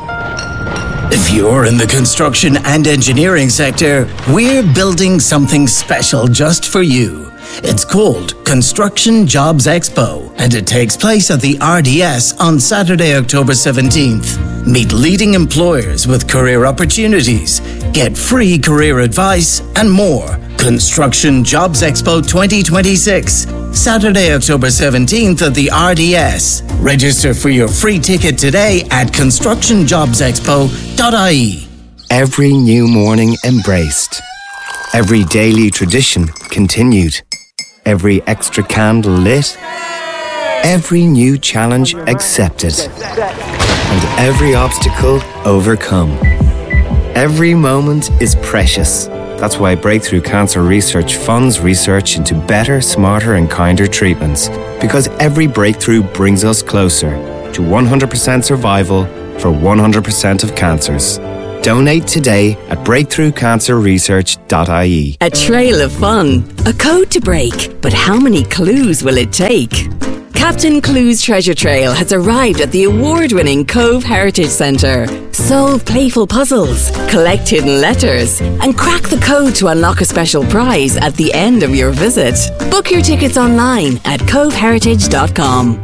If you're in the construction and engineering sector, we're building something special just for you. It's called Construction Jobs Expo, and it takes place at the RDS on Saturday, October 17th. Meet leading employers with career opportunities, get free career advice, and more. Construction Jobs Expo 2026, Saturday, October 17th at the RDS. Register for your free ticket today at constructionjobsexpo.ie. Every new morning embraced. Every daily tradition continued. Every extra candle lit. Every new challenge accepted. And every obstacle overcome. Every moment is precious. That's why Breakthrough Cancer Research funds research into better, smarter and kinder treatments. Because every breakthrough brings us closer to 100% survival for 100% of cancers. Donate today at breakthroughcancerresearch.ie. A trail of fun, a code to break, but how many clues will it take? Captain Clues Treasure Trail has arrived at the award-winning Cove Heritage Centre. Solve playful puzzles, collect hidden letters, and crack the code to unlock a special prize at the end of your visit. Book your tickets online at coveheritage.com.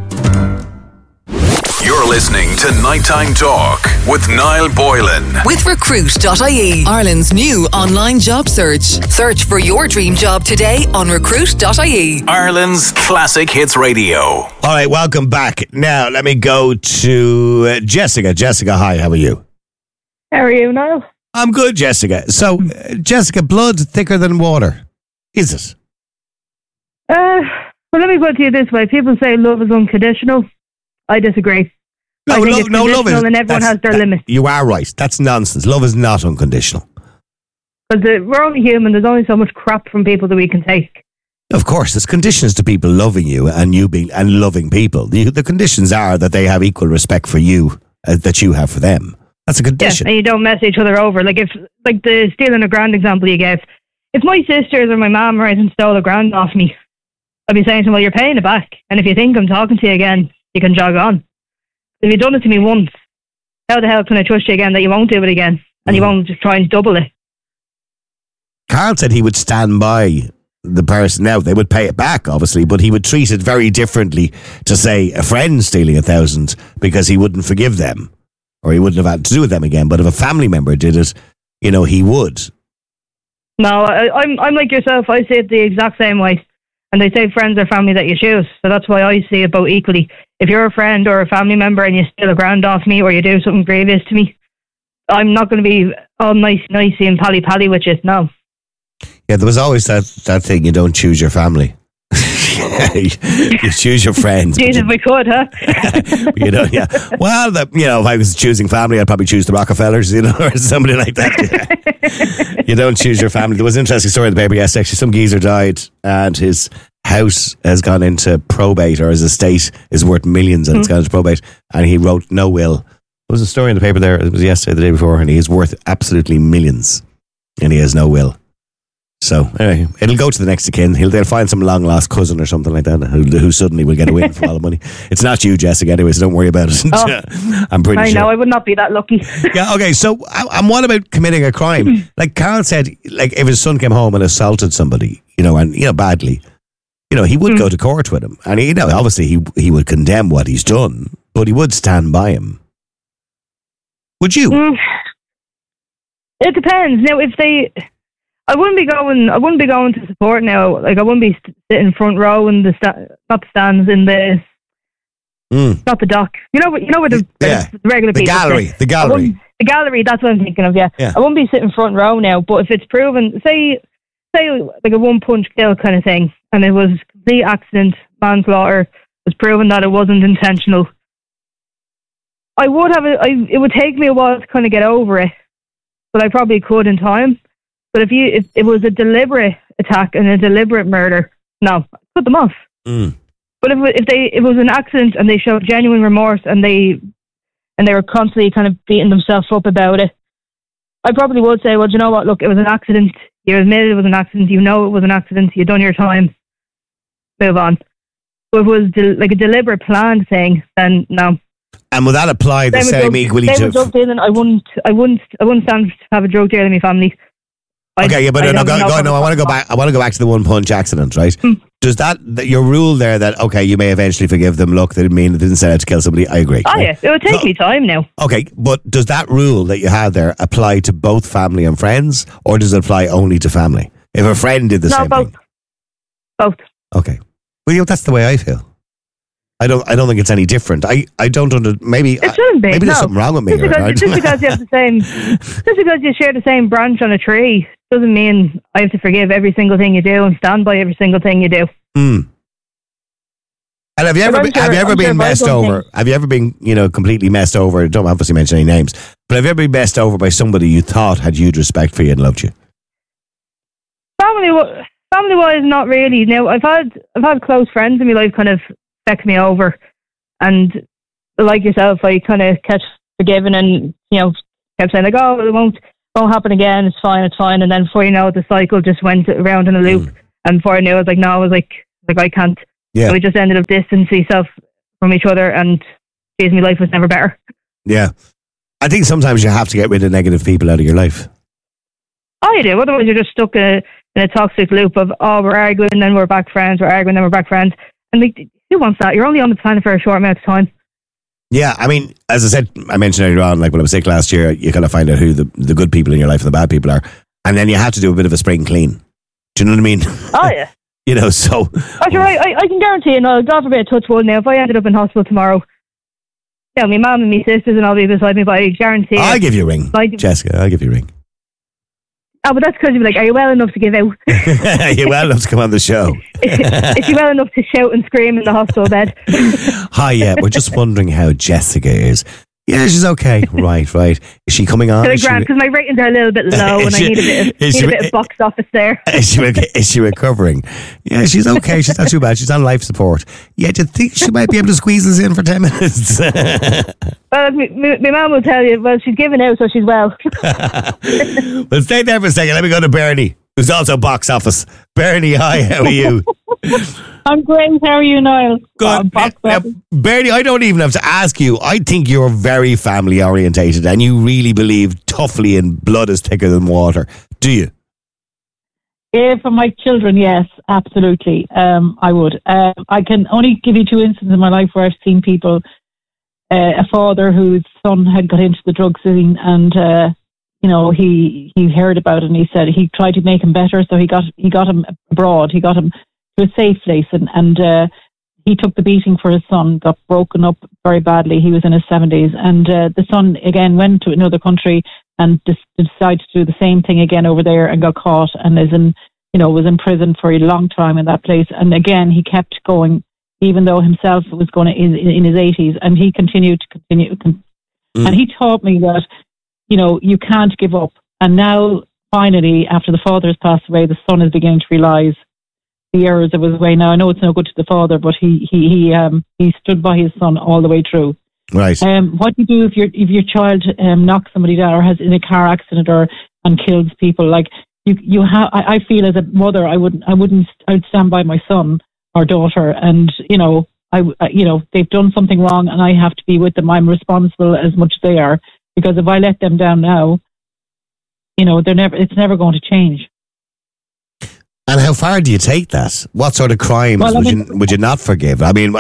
You're listening to Nighttime Talk with Niall Boylan. With Recruit.ie, Ireland's new online job search. Search for your dream job today on Recruit.ie. Ireland's Classic Hits Radio. All right, welcome back. Now, let me go to Jessica. Jessica, hi, how are you? How are you, Niall? I'm good, Jessica. So, Jessica, blood thicker than water. Is it? Well, let me put it to you this way. People say love is unconditional. I disagree. I think it's conditional and everyone has their limits. You are right. That's nonsense. Love is not unconditional. Because we're only human. There's only so much crap from people that we can take. Of course, there's conditions to people loving you and you being and loving people. The conditions are that they have equal respect for you that you have for them. That's a condition. Yeah, and you don't mess each other over. Like the stealing a grand example you gave. If my sisters or my mum or anything stole a grand off me, I'd be saying to them, well, you're paying it back. And if you think I'm talking to you again, you can jog on. If you've done it to me once, how the hell can I trust you again that you won't do it again and you won't just try and double it? Carl said he would stand by the person. Now, they would pay it back, obviously, but he would treat it very differently to, say, a friend stealing 1,000 because he wouldn't forgive them or he wouldn't have had to do with them again. But if a family member did it, he would. No, I'm like yourself. I see it the exact same way. And they say friends are family that you choose. So that's why I see it both equally. If you're a friend or a family member and you steal a grand off me or you do something grievous to me, I'm not going to be all nicey and pally with you. No. Yeah, there was always that thing, you don't choose your family. You choose your friends. Jesus, we could, huh? Yeah. Well, if I was choosing family, I'd probably choose the Rockefellers, or somebody like that. You don't choose your family. There was an interesting story in the paper yesterday. Actually, some geezer died and his house has gone into probate, or his estate is worth millions and it's gone into probate, and he wrote no will. There was a story in the paper there, it was yesterday, the day before, and he is worth absolutely millions and he has no will. So anyway, it'll go to the next of kin. They'll find some long lost cousin or something like that who suddenly will get a win for all the money. It's not you, Jessica, anyway, so don't worry about it. Oh, I'm pretty sure. I know, I would not be that lucky. Yeah, okay, so and what about committing a crime? Like Carl said, like if his son came home and assaulted somebody, badly, he would go to court with him. And obviously he would condemn what he's done, but he would stand by him. Would you? It depends. Now, I wouldn't be going to support now. Like I wouldn't be sitting front row in not the stands in the not the dock. You know where the regular the people gallery. sit. The gallery. The gallery. That's what I'm thinking of. Yeah. I wouldn't be sitting front row now. But if it's proven, say like a one punch kill kind of thing, and it was complete accident, manslaughter, was proven that it wasn't intentional, I would have it. It would take me a while to kind of get over it, but I probably could in time. But if it was a deliberate attack and a deliberate murder, no, put them off. But if it was an accident and they showed genuine remorse and they were constantly kind of beating themselves up about it, I probably would say, well, do you know what? Look, it was an accident. You admitted it was an accident. You know it was an accident. You've done your time. Move on. But if it was like a deliberate planned thing, then no. And would that apply the same equally to drug dealing? I wouldn't stand to have a drug deal in my family. Okay, but I want to go back. I want to go back to the one punch accident, right? Does that your rule there that you may eventually forgive them? Look, they didn't set out to kill somebody. I agree. Oh yeah, it would take me time now. Okay, but does that rule that you have there apply to both family and friends, or does it apply only to family? If a friend did the same thing, both. Okay, well, that's the way I feel. I don't think it's any different. I don't maybe it shouldn't be. Maybe there's something wrong with me. Just because you have just because you share the same branch on a tree doesn't mean I have to forgive every single thing you do and stand by every single thing you do. And have you ever been messed over? Have you ever been completely messed over? Don't obviously mention any names, but have you ever been messed over by somebody you thought had huge respect for you and loved you? Family wise, not really. Now I've had close friends in my life kind of feck me over, and like yourself, I kind of kept forgiving and kept saying like, oh, it won't happen again, it's fine, and then before you know it, the cycle just went around in a loop, and before I knew it, I was like I can't. So we just ended up distancing ourselves from each other, and geez, my life was never better. Yeah, I think sometimes you have to get rid of negative people out of your life. Oh, you do. Otherwise, you're just stuck in a toxic loop of we're arguing, then we're back friends, we're arguing, then we're back friends, and who wants that? You're only on the planet for a short amount of time. Yeah, I mean, as I said, I mentioned earlier on, like when I was sick last year, you kind of find out who the good people in your life and the bad people are, and then you have to do a bit of a spring clean. Do you know what I mean? Oh yeah. So. Actually, I can guarantee you, God forbid, touch wood. Now, if I ended up in hospital tomorrow, my mum and my sisters and all be beside me, but I guarantee. I'll give you a ring, Jessica. I'll give you a ring. Oh, but that's because you're like, are you well enough to give out? Are you well enough to come on the show? Is she well enough to shout and scream in the hospital bed? Hi, yeah, we're just wondering how Jessica is. Yeah, she's okay. Right. Is she coming on? Because my ratings are a little bit low and I need a bit of box office there. Is she recovering? Yeah, she's okay. She's not too bad. She's on life support. Yeah, do you think she might be able to squeeze us in for 10 minutes? Well, my mum will tell you, well, she's given out, so she's well. Well, stay there for a second. Let me go to Bernie, who's also box office. Bernie, hi, how are you? I'm great. How are you, Niall? Good. Bernie, I don't even have to ask you. I think you're very family orientated and you really believe toughly in blood is thicker than water. Do you? Yeah, for my children, yes, absolutely. I would. I can only give you 2 instances in my life where I've seen people, a father whose son had got into the drug scene and, he heard about it and he said he tried to make him better. So he got him abroad. He got him to a safe place and he took the beating for his son, got broken up very badly. He was in his 70s and the son again went to another country and decided to do the same thing again over there and got caught and was in prison for a long time in that place. And again, he kept going, even though himself was going in his 80s, and he continued to continue. And he taught me that, you can't give up. And now, finally, after the father has passed away, the son is beginning to realise the errors of his way. Now, I know it's no good to the father, but he stood by his son all the way through. Right. What do you do if your child knocks somebody down or has in a car accident and kills people? Like you have, I feel as a mother, I'd stand by my son or daughter, and they've done something wrong, and I have to be with them. I'm responsible as much as they are, because if I let them down now, it's never going to change. And how far do you take that? What sort of crimes would you not forgive? I mean,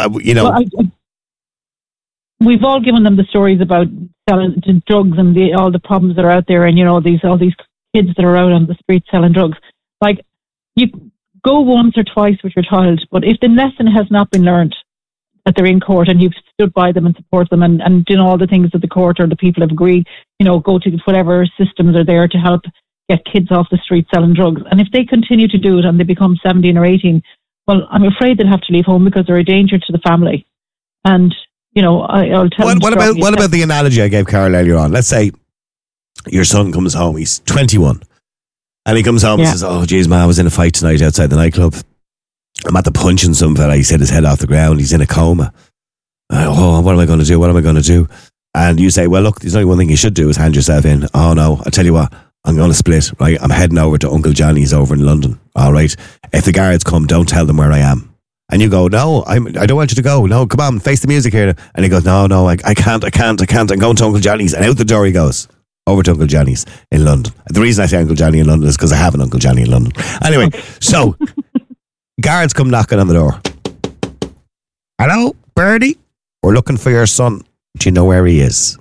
we've all given them the stories about selling drugs and all the problems that are out there, and all these kids that are out on the street selling drugs. Like, you go once or twice with your child, but if the lesson has not been learned, that they're in court and you've stood by them and support them and done all the things that the court or the people have agreed, go to whatever systems are there to help get kids off the street selling drugs. And if they continue to do it and they become 17 or 18, well, I'm afraid they'll have to leave home because they're a danger to the family. And, I'll tell them. What about the analogy I gave Carol earlier on? Let's say your son comes home, he's 21, and he comes home and says, oh, geez, man, I was in a fight tonight outside the nightclub. I'm at the punching some fella. He's hit his head off the ground. He's in a coma. Oh, what am I going to do? What am I going to do? And you say, well, look, there's only one thing you should do is hand yourself in. Oh, no, I tell you what, I'm going to split, right? I'm heading over to Uncle Johnny's over in London, all right? If the guards come, don't tell them where I am. And you go, no, I don't want you to go. No, come on, face the music here. And he goes, no, I can't. I'm going to Uncle Johnny's. And out the door he goes, over to Uncle Johnny's in London. The reason I say Uncle Johnny in London is because I have an Uncle Johnny in London. Anyway, so guards come knocking on the door. Hello, Bertie? We're looking for your son. Do you know where he is?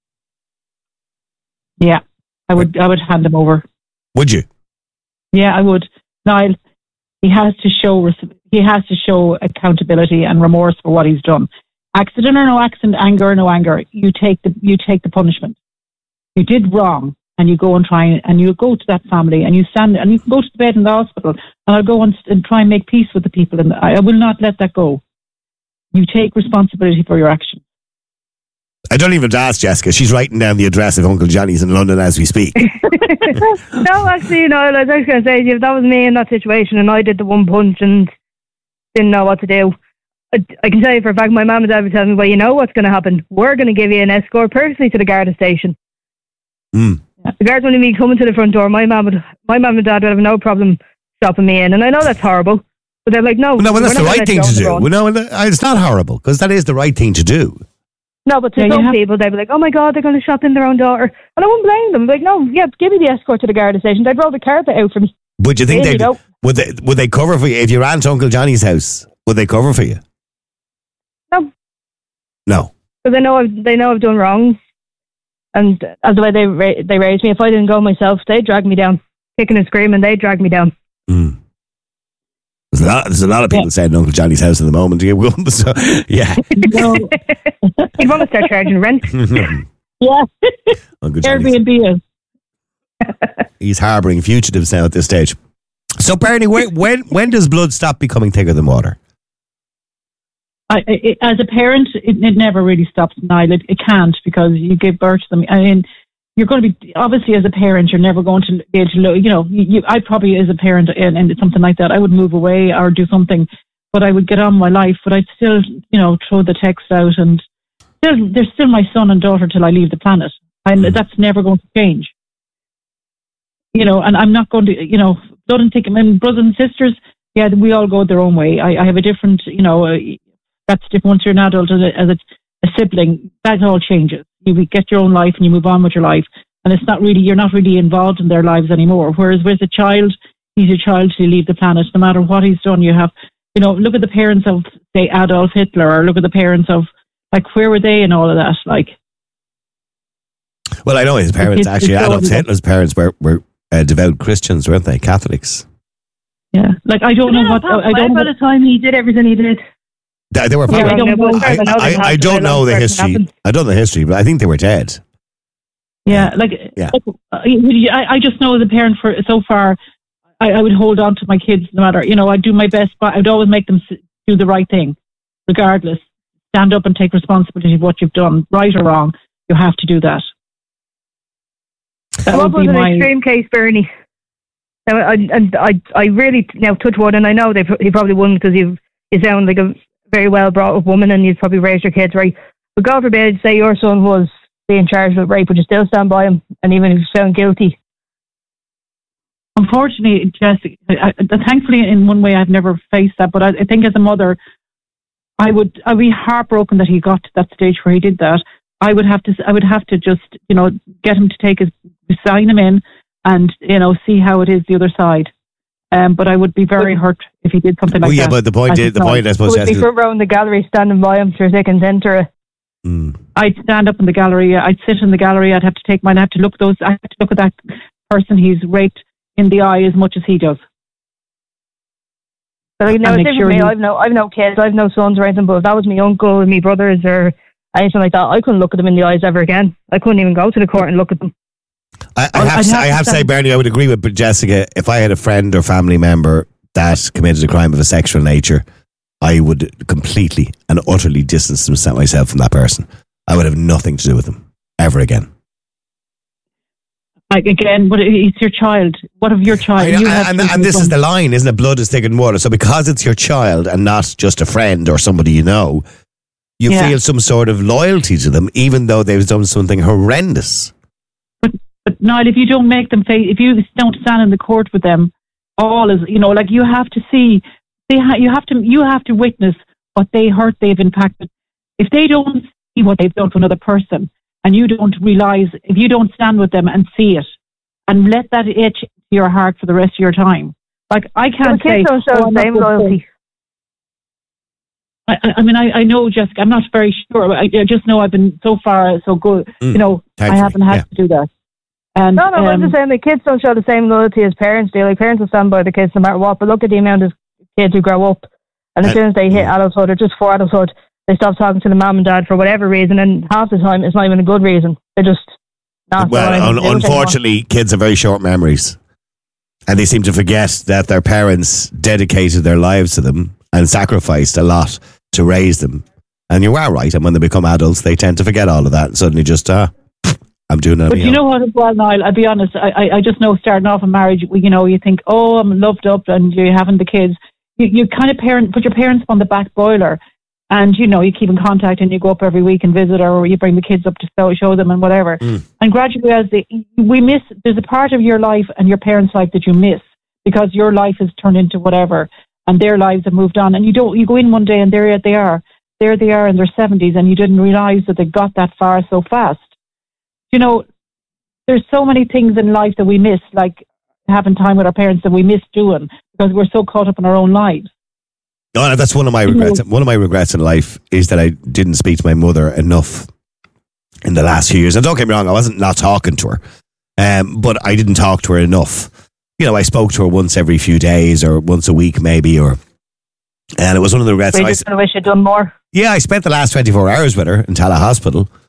Yeah, I would hand him over. Would you? Yeah, I would. Niall, he has to show accountability and remorse for what he's done. Accident or no accident, anger or no anger, you take the punishment. You did wrong, and you go and try and you go to that family and you stand and you can go to the bed in the hospital, and I'll go and try and make peace with the people, and I will not let that go. You take responsibility for your actions. I don't even have to ask Jessica. She's writing down the address of Uncle Johnny's in London as we speak. No, actually, I was just going to say, if that was me in that situation and I did the one punch and didn't know what to do, I can tell you for a fact, my mum and dad would tell me, well, you know what's going to happen. We're going to give you an escort personally to the Garda station. Mm. The guards wanted me coming to the front door. My mum and dad would have no problem stopping me in. And I know that's horrible, but they're like, no. No, well, that's the right thing to do. Well, no, it's not horrible, because that is the right thing to do. No, but to some people, they'd be like, oh my God, they're going to shop in their own daughter. And I wouldn't blame them. Like, no, yeah, give me the escort to the Garda station. They'd roll the carpet out for me. Would you think would they cover for you? If you ran to Uncle Johnny's house, would they cover for you? No. No. Because they know I've done wrong. And as the way they raised me, if I didn't go myself, they'd drag me down. Kicking and screaming, they'd drag me down. Mm. There's a lot of people saying Uncle Johnny's house at the moment. So, yeah. You'd want to start charging rent. Yeah. Uncle Airbnb is. He's harbouring fugitives now at this stage. So, Bernie, when does blood stop becoming thicker than water? As a parent, it never really stops, Niall. It can't, because you give birth to them. I mean, you're going to be, obviously as a parent, you're never going to be able to, I probably as a parent and something like that, I would move away or do something, but I would get on with my life, but I'd still, throw the text out, and they're still my son and daughter till I leave the planet. And that's never going to change. And I'm not going to, blood and thick, and brothers and sisters, yeah, we all go their own way. I have a different, that's different once you're an adult as a sibling, that all changes. You get your own life and you move on with your life. And it's not really, you're not really involved in their lives anymore. Whereas with a child, he's a child till he leave the planet. No matter what he's done, you have, look at the parents of, say, Adolf Hitler, or look at the parents of, where were they and all of that? Well, I know his parents, actually, Adolf Hitler's parents were devout Christians, weren't they? Catholics. Yeah. I don't know what, I don't know. By the time he did everything he did. They were probably, I don't know the history. I don't know the history, but I think they were dead. Yeah, I just know as a parent, for so far, I would hold on to my kids no matter, I'd do my best, but I'd always make them do the right thing, regardless. Stand up and take responsibility of what you've done, right or wrong. You have to do that. What was an extreme case, Bernie? Now, I really, touch wood, and I know he probably wouldn't, because you sound like a very well brought up woman, and you'd probably raise your kids right. But God forbid, say your son was being charged with rape, would you still stand by him, and even if he's found guilty? Unfortunately, Jessica, thankfully in one way I've never faced that, but I think as a mother, I'd be heartbroken that he got to that stage where he did that. I would have to just, get him to sign him in and, see how it is the other side. But I would be very hurt if he did something like that. Yeah, but the point, I suppose, I would be front row in the gallery, standing by him through thick and thin. I'd stand up in the gallery. I'd sit in the gallery. I'd have to take mine. I have to look at that person he's raped in the eye as much as he does. But it's different for me. I've no kids. I've no sons or anything. But if that was my uncle and my brothers or anything like that, I couldn't look at them in the eyes ever again. I couldn't even go to the court and look at them. I have to say, Bernie, I would agree with Jessica. If I had a friend or family member that committed a crime of a sexual nature, I would completely and utterly distance myself from that person. I would have nothing to do with them ever again. Again, but it's your child. What of your child? And this is the line, isn't it? Blood is thicker than water. So because it's your child and not just a friend or somebody you know, you feel some sort of loyalty to them, even though they've done something horrendous. But Niall, if you don't make them if you don't stand in the court with them, all is, you have to see, you have to witness what they've impacted. If they don't see what they've done to another person, and you don't realise, if you don't stand with them and see it, and let that itch to your heart for the rest of your time. I can't say, kids don't show the same loyalty. I know, Jessica, I'm not very sure. I just know I've been so far so good. I haven't had to do that. And, no, I'm just saying the kids don't show the same loyalty as parents do. Parents will stand by the kids no matter what, but look at the amount of kids who grow up, and as soon as they hit adulthood, or just before adulthood, they stop talking to the mum and dad for whatever reason, and half the time it's not even a good reason. They're just not. Well, unfortunately, kids have very short memories, and they seem to forget that their parents dedicated their lives to them and sacrificed a lot to raise them. And you are right, and when they become adults, they tend to forget all of that and suddenly just, I'm doing it. But you know what, as well, Niall, I'll be honest, I just know starting off in marriage, you think, oh, I'm loved up, and you're having the kids. You kind of put your parents on the back boiler, and, you keep in contact, and you go up every week and visit, or you bring the kids up to show them and whatever. And gradually, there's a part of your life and your parents' life that you miss, because your life has turned into whatever, and their lives have moved on. And you go in one day and there they are. There they are in their 70s, and you didn't realise that they got that far so fast. There's so many things in life that we miss, like having time with our parents, that we miss doing because we're so caught up in our own lives. No, that's one of my regrets. One of my regrets in life is that I didn't speak to my mother enough in the last few years. And don't get me wrong, I wasn't not talking to her, but I didn't talk to her enough. I spoke to her once every few days or once a week maybe, and it was one of the regrets. I just wish you'd done more. Yeah, I spent the last 24 hours with her in Tallaght Hospital.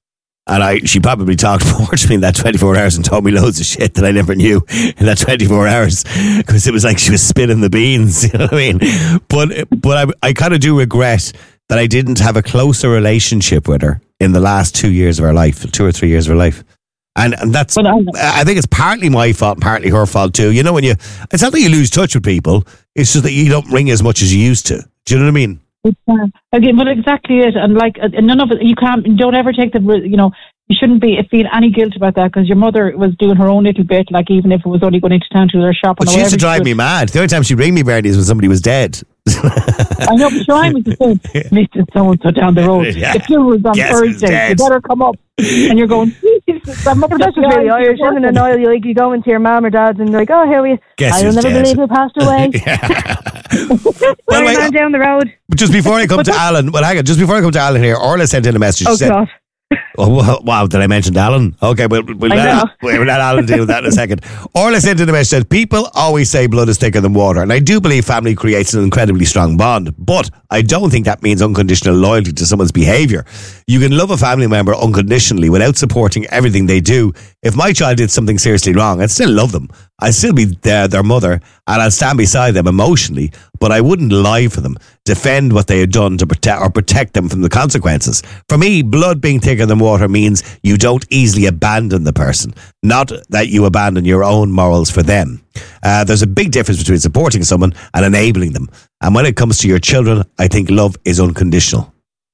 And she probably talked more to me in that 24 hours and told me loads of shit that I never knew in that 24 hours, because it was like she was spinning the beans, you know what I mean? But I kind of do regret that I didn't have a closer relationship with her in the last 2 years of her life, 2 or 3 years of her life. And that's, I think it's partly my fault, partly her fault too. You know, it's not that you lose touch with people, it's just that you don't ring as much as you used to. Do you know what I mean? Again, but exactly it. And like, none of it, don't ever take you shouldn't feel any guilt about that, because your mother was doing her own little bit, like even if it was only going into town to their shop. But she used to drive me mad. The only time she'd ring me, Bernie, is when somebody was dead. I know, but I was the same. Mr. So-and-so down the road. Yeah. The funeral was on Thursday. You better come up. And you're going, Jesus, that's just really Irish, isn't it? No, you go into your mum or dad's and you're like, oh, here we I'll never believe who passed away. Well, man down the road. Just before I come to Alan, hang on, just before I come to Alan here, Orla sent in a message. God. Oh, wow, did I mention Alan? Okay, we'll let Alan deal with that in a second. Orla sent in a message, said, people always say blood is thicker than water, and I do believe family creates an incredibly strong bond, but I don't think that means unconditional loyalty to someone's behaviour. You can love a family member unconditionally without supporting everything they do. If my child did something seriously wrong, I'd still love them. I'd still be their mother, and I'd stand beside them emotionally, but I wouldn't lie for them, defend what they had done to protect them from the consequences. For me, blood being thicker than water means you don't easily abandon the person, not that you abandon your own morals for them. There's a big difference between supporting someone and enabling them. And when it comes to your children, I think love is unconditional.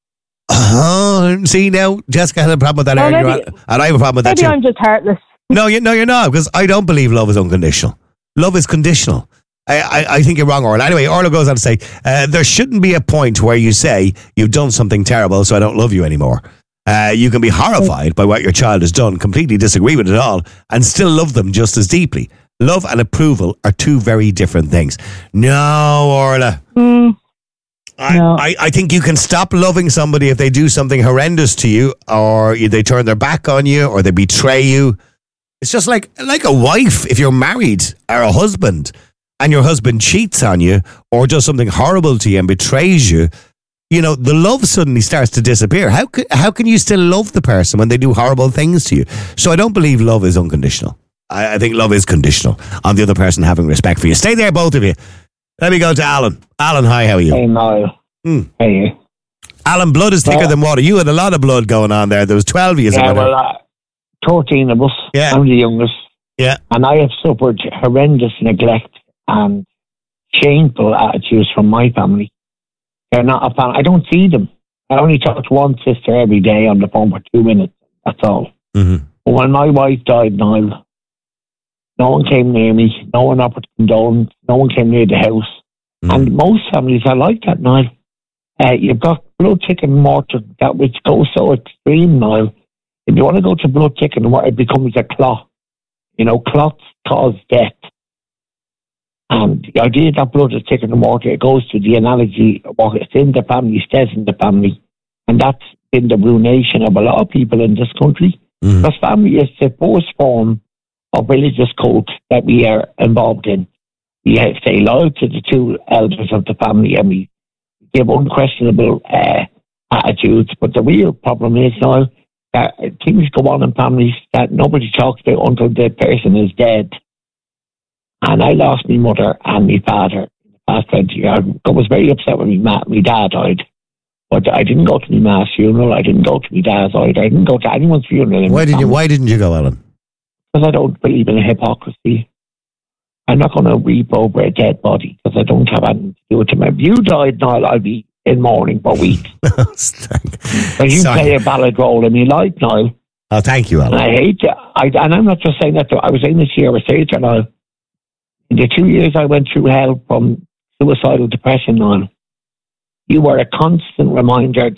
See, now Jessica had a problem with that earlier, and I have a problem with that too. Maybe I'm just heartless. No, you're not, because I don't believe love is unconditional. Love is conditional. I think you're wrong, Orla. Anyway, Orla goes on to say, there shouldn't be a point where you say, you've done something terrible, so I don't love you anymore. You can be horrified by what your child has done, completely disagree with it all, and still love them just as deeply. Love and approval are two very different things. No, Orla. I think you can stop loving somebody if they do something horrendous to you, or they turn their back on you, or they betray you. It's just like a wife, if you're married, or a husband, and your husband cheats on you, or does something horrible to you and betrays you, the love suddenly starts to disappear. How can you still love the person when they do horrible things to you? So I don't believe love is unconditional. I think love is conditional on the other person having respect for you. Stay there, both of you. Let me go to Alan. Alan, hi, how are you? Hey, Niall. Hey. Alan, blood is thicker than water. You had a lot of blood going on there. There was 12 of you. 13 of us. Yeah. I'm the youngest. Yeah. And I have suffered horrendous neglect and shameful attitudes from my family. They're not a fan. I don't see them. I only talk to one sister every day on the phone for 2 minutes. That's all. Mm-hmm. But when my wife died, Niall, no one came near me. No one offered condolence. No one came near the house. Mm. And most families are like that, Niall. You've got blood thicker than water, that which goes so extreme, Niall. If you want to go to blood thicker than water, it becomes a clot. Clots cause death. And the idea that blood is thicker than water, it goes to the analogy of what is in the family stays in the family. And that's been the ruination of a lot of people in this country. Mm. Because family is the first form of religious cult that we are involved in. We stay loyal to the two elders of the family, and we give unquestionable attitudes. But the real problem is now that things go on in families that nobody talks about until the person is dead. And I lost my mother and my father in the past 20 years. I was very upset when my dad died. But I didn't go to my ma's funeral. I didn't go to my dad's either. I didn't go to anyone's funeral. Why didn't you go, Alan? Because I don't believe in hypocrisy. I'm not going to weep over a dead body because I don't have anything to do with him. If you died, Niall, I'll be in mourning for weeks. But you play a valid role in my life, Niall. Oh, thank you, Alan. And I hate you. And I'm not just saying that. I was saying this year, I was saying to Niall, in the 2 years I went through hell from suicidal depression, Niall, you were a constant reminder